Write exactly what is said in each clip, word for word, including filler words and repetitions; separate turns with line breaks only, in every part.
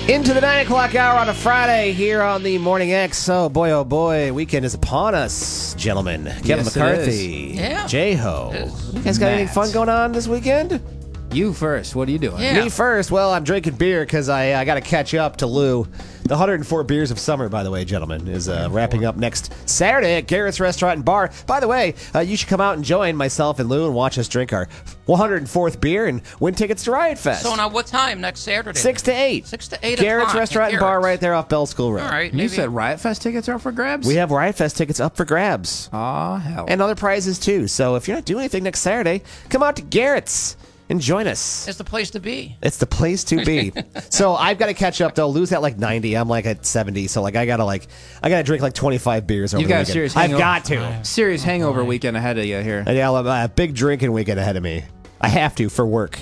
Into the nine o'clock hour on a Friday here on the Morning X. Oh, boy, oh, boy. Weekend is upon us, gentlemen. Kevin
Yes, it
Mccarthy.
is. Yeah.
J-Ho.
It is.
You guys got anything
Matt.
fun going on this weekend?
You first. What are you doing?
Yeah.
Me first. Well, I'm drinking beer because I, I got to catch up to Lou. The one hundred four Beers of Summer, by the way, gentlemen, is uh, wrapping up next Saturday at Garrett's Restaurant and Bar. By the way, uh, you should come out and join myself and Lou and watch us drink our one hundred fourth beer and win tickets to Riot Fest.
So now what time next Saturday?
Six to eight.
Six to eight
Garrett's
o'clock at
Restaurant and Bar
Garrett's.
right there off Bell School Road.
All right.
And
Maybe.
you said Riot Fest tickets are up for grabs?
We have Riot Fest tickets up for grabs.
Aw, hell.
And other prizes, too. So if you're not doing anything next Saturday, come out to Garrett's and join us.
It's the place to be.
It's the place to be. So I've got to catch up, though. Lou's at like ninety. I'm like at seventy. So like I got to like, I got to drink like twenty-five beers over
You've
the
got a
weekend.
serious
I've
hangover.
got to.
Serious hangover weekend ahead of you here.
And yeah, I'll have a big drinking weekend ahead of me. I have to for work.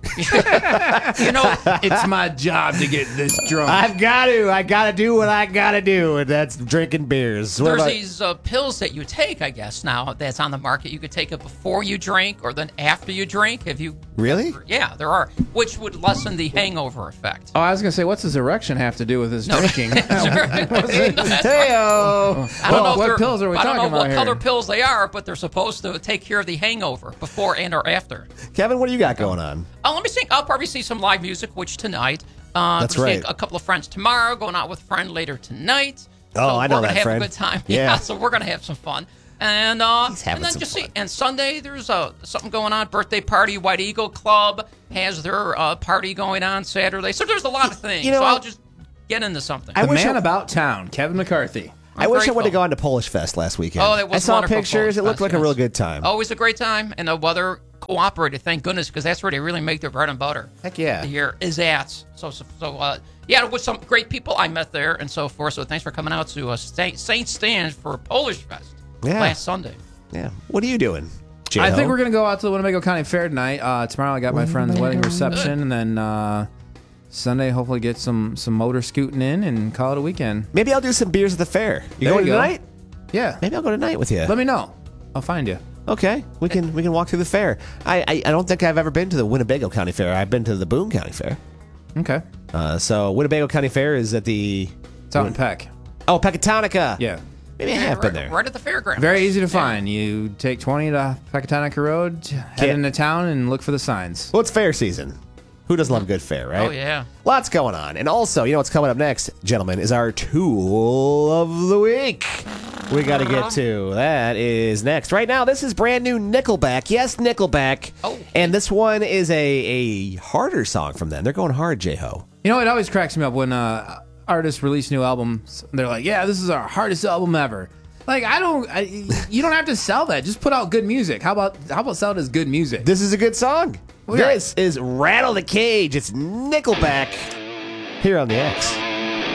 You know,
It's my job to get this drunk.
I've got to. I got to do what I got to do, and that's drinking beers. What
there's
about-
these uh, pills that you take, I guess, now that's on the market. You could take it before you drink or then after you drink. If you
Really?
Yeah, there are, which would lessen the hangover effect.
Oh, I was going to say, what's his erection have to do with his drinking?
No, that's right.
Hey-o.
I don't know if
what
they're-
pills are we
I don't
talking
know what
about
color
here?
pills they are, but they're supposed to take care of the hangover before and or after.
Kevin, what do you got going on?
Oh, let me see. I'll probably see some live music, which tonight. Uh,
That's
gonna see
right.
A, a couple of friends tomorrow, going out with a friend later tonight.
Oh,
so
I know
we're gonna
that
have
friend.
a good time.
Yeah.
so we're gonna have some fun. And uh,
He's having
and then
some
just
fun.
see. And Sunday, there's uh, something going on. Birthday party. White Eagle Club has their uh, party going on Saturday. So there's a lot of things.
You know
so
what?
I'll just get into something.
I
The
wish
man
I-
about town, Kevin McCarthy.
I wish I
grateful.
would have gone to Polish Fest last weekend.
Oh, that was
I saw
wonderful,
pictures.
Polish
It looked
Fest,
like a
yes.
real good time.
Always a great time, and the weather cooperated. Thank goodness, because that's where they really make their bread and butter.
Heck yeah.
Here is at so so, so uh, yeah, with some great people I met there and so forth. So thanks for coming out to uh, Saint Saint Stan's for Polish Fest
Yeah.
last Sunday.
Yeah. What are you doing, J-Ho?
I think we're going to go out to the Winnebago County Fair tonight. Uh, tomorrow I got my friend's wedding reception, and then uh, Sunday hopefully get some, some motor scooting in and call it a weekend.
Maybe I'll do some beers at the fair. You
There
going
you go.
tonight?
Yeah.
Maybe I'll go tonight with you.
Let me know. I'll find you.
Okay, we can we can walk through the fair. I, I I don't think I've ever been to the Winnebago County Fair. I've been to the Boone County Fair.
Okay.
Uh, so Winnebago County Fair is at the
It's out in Peck.
oh Pecatonica.
Yeah.
Maybe I
Yeah,
have
right,
been there.
right at the fairground.
Very easy to find. You take twenty to Pecatonica Road, head
Get-
into town, and look for the signs.
Well, it's fair season. Who doesn't love a good fair, right?
Oh yeah.
Lots going on. And also, you know what's coming up next, gentlemen, is our Tool of the Week. We got to get to. That is next. Right now, this is brand new Nickelback. Yes, Nickelback.
Oh.
And this one is a, a harder song from them. They're going hard, J-Ho.
You know, it always cracks me up when uh, artists release new albums. They're like, "Yeah, this is our hardest album ever." Like, I don't. I, you don't have to sell that. Just put out good music. How about how about sell it as good music?
This is a good song.
yeah.
This is Rattle the Cage. It's Nickelback here on the X.